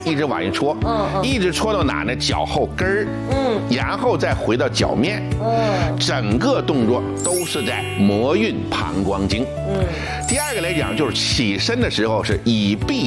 一直往一戳，一直戳到哪呢？脚后跟儿，然后再回到脚面，整个动作都是在摩运膀胱经。第二个来讲就是起身的时候是以臂